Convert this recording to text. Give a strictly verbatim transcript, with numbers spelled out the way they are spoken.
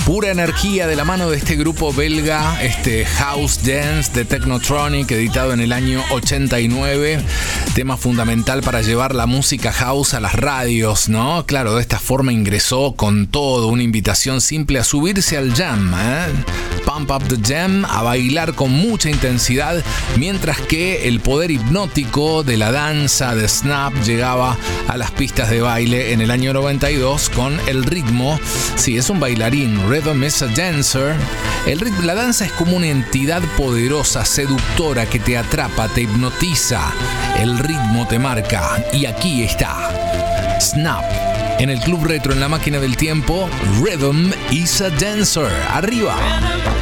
Pura energía de la mano de este grupo belga, este House Dance de Technotronic, editado en el año ochenta y nueve. Tema fundamental para llevar la música house a las radios, ¿no? Claro, de esta forma ingresó con todo, una invitación simple a subirse al jam, ¿eh? Pump up the jam, a bailar con mucha intensidad, mientras que el poder hipnótico de la danza de Snap llegaba a las pistas de baile en el año noventa y dos con el ritmo. Sí, es un bailarín, Rhythm is a dancer. El ritmo, la danza es como una entidad poderosa, seductora, que te atrapa, te hipnotiza. El ritmo te marca. Y aquí está Snap. En el Club Retro, en la máquina del tiempo, Rhythm is a dancer. Arriba.